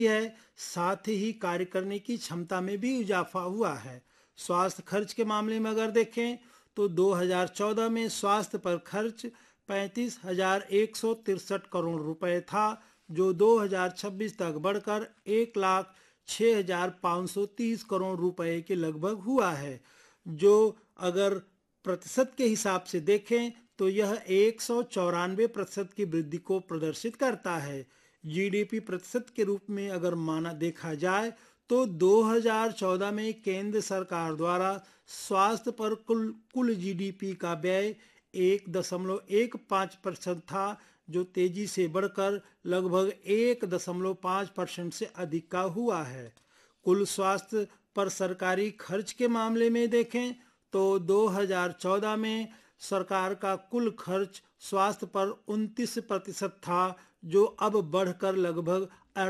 है, साथ ही कार्य करने की क्षमता में भी इजाफा हुआ है। स्वास्थ्य खर्च के मामले में अगर देखें तो 2014 में स्वास्थ्य पर खर्च 35,163 करोड़ रुपए था, जो 2026 तक बढ़कर 1,06,530 करोड़ रुपए के लगभग हुआ है, जो अगर प्रतिशत के हिसाब से देखें तो यह 194% की वृद्धि को प्रदर्शित करता है। जीडीपी प्रतिशत के रूप में अगर माना देखा जाए तो 2014 में केंद्र सरकार द्वारा स्वास्थ्य पर कुल जीडीपी का व्यय 1.15% था, जो तेजी से बढ़कर लगभग 1.5% से अधिक का हुआ है। कुल स्वास्थ्य पर सरकारी खर्च के मामले में देखें तो 2014 में सरकार का कुल खर्च स्वास्थ्य पर 29% था, जो अब बढ़कर लगभग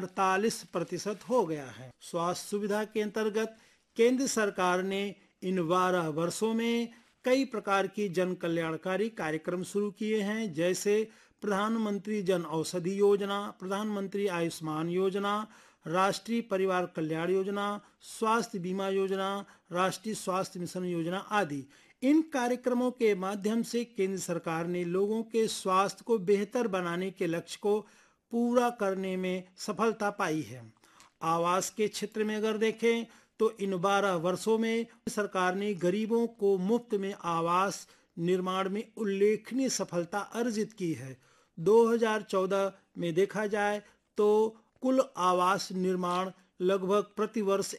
48% हो गया है। स्वास्थ्य सुविधा के अंतर्गत केंद्र सरकार ने इन 12 वर्षों में कई प्रकार की जन कल्याणकारी कार्यक्रम शुरू किए हैं, जैसे प्रधानमंत्री जन औषधि योजना, प्रधानमंत्री आयुष्मान योजना, राष्ट्रीय परिवार कल्याण योजना, स्वास्थ्य बीमा योजना, राष्ट्रीय स्वास्थ्य मिशन योजना आदि। इन कार्यक्रमों के माध्यम से केंद्र सरकार ने लोगों के स्वास्थ्य को बेहतर बनाने के लक्ष्य को पूरा करने में सफलता पाई है। आवास के क्षेत्र में अगर देखें तो इन 12 वर्षों में सरकार ने गरीबों को मुफ्त में आवास निर्माण में उल्लेखनीय सफलता अर्जित की है। 2014 में देखा जाए तो कुल आवास निर्माण लगभग प्रतिवर्ष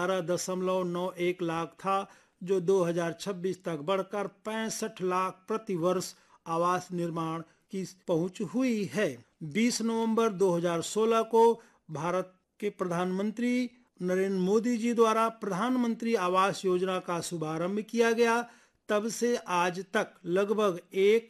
11.91 लाख था, जो 2026 तक बढ़कर 65 लाख प्रति वर्ष आवास निर्माण की पहुंच हुई है। 20 नवंबर 2016 को भारत के प्रधानमंत्री नरेंद्र मोदी जी द्वारा प्रधानमंत्री आवास योजना का शुभारंभ किया गया। तब से आज तक लगभग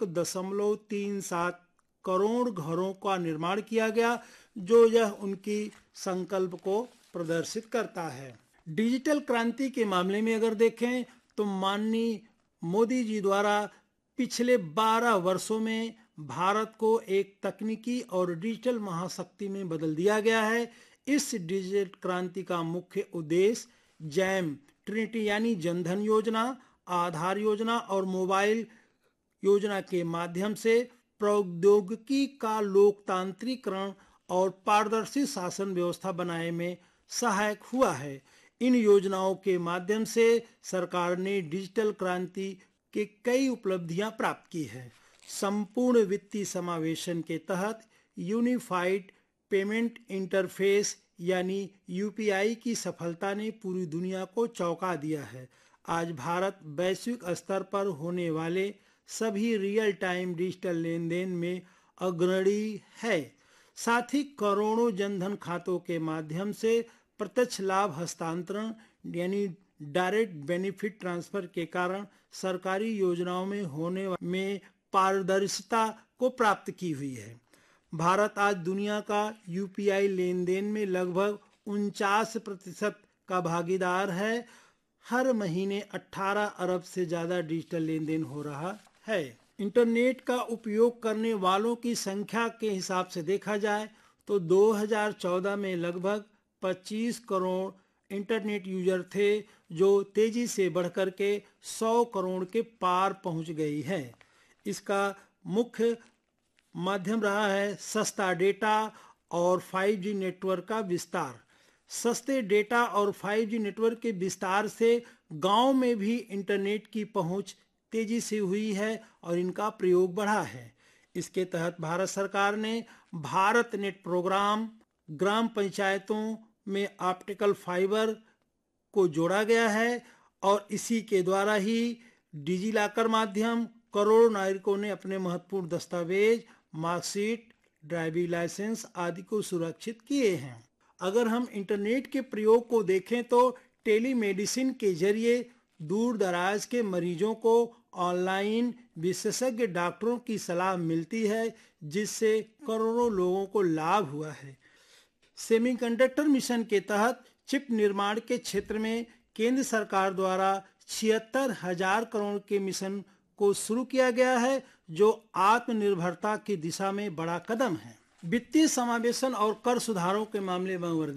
1.37 करोड़ घरों का निर्माण किया गया, जो यह उनकी संकल्प को प्रदर्शित करता है। डिजिटल क्रांति के मामले में अगर देखें तो माननीय मोदी जी द्वारा पिछले 12 वर्षों में भारत को एक तकनीकी और डिजिटल महाशक्ति में बदल दिया गया है। इस डिजिटल क्रांति का मुख्य उद्देश्य जैम, ट्रिनिटी यानी जनधन योजना, आधार योजना और मोबाइल योजना के माध्यम से प्रौद्योगिकी का लोकतांत्रिकरण और पारदर्शी शासन व्यवस्था बनाने में सहायक हुआ है। इन योजनाओं के माध्यम से सरकार ने डिजिटल क्रांति के कई उपलब्धियां प्राप्त की है। संपूर्ण वित्तीय समावेशन के तहत यूनिफाइड पेमेंट इंटरफेस यानी यूपीआई की सफलता ने पूरी दुनिया को चौंका दिया है। आज भारत वैश्विक स्तर पर होने वाले सभी रियल टाइम डिजिटल लेन देन में अग्रणी है। साथ ही करोड़ों जनधन खातों के माध्यम से प्रत्यक्ष लाभ हस्तांतरण यानी डायरेक्ट बेनिफिट ट्रांसफर के कारण सरकारी योजनाओं में होने में पारदर्शिता को प्राप्त की हुई है। भारत आज दुनिया का यूपीआई लेन देन में लगभग 49% का भागीदार है। हर महीने 18 अरब से ज्यादा डिजिटल लेन देन हो रहा है। इंटरनेट का उपयोग करने वालों की संख्या के हिसाब से देखा जाए तो 2014 में लगभग 25 करोड़ इंटरनेट यूजर थे, जो तेजी से बढ़कर के 100 करोड़ के पार पहुंच गई है। इसका मुख्य माध्यम रहा है सस्ता डेटा और 5G नेटवर्क का विस्तार। सस्ते डेटा और 5G नेटवर्क के विस्तार से गांव में भी इंटरनेट की पहुंच तेजी से हुई है और इनका प्रयोग बढ़ा है। इसके तहत भारत सरकार ने भारत नेट प्रोग्राम, ग्राम पंचायतों में ऑप्टिकल फाइबर को जोड़ा गया है और इसी के द्वारा ही डिजिलॉकर माध्यम करोड़ों नागरिकों ने अपने महत्वपूर्ण दस्तावेज, मार्कशीट, ड्राइविंग लाइसेंस आदि को सुरक्षित किए हैं। अगर हम इंटरनेट के प्रयोग को देखें तो टेलीमेडिसिन के जरिए दूर दराज के मरीजों को ऑनलाइन विशेषज्ञ डॉक्टरों की सलाह मिलती है, जिससे करोड़ों लोगों को लाभ हुआ है। सेमीकंडक्टर मिशन के तहत चिप निर्माण के क्षेत्र में केंद्र सरकार द्वारा 76,000 करोड़ के मिशन को शुरू किया गया है, जो आत्मनिर्भरता की दिशा में बड़ा कदम है। वित्तीय समावेशन और कर सुधारों के मामले में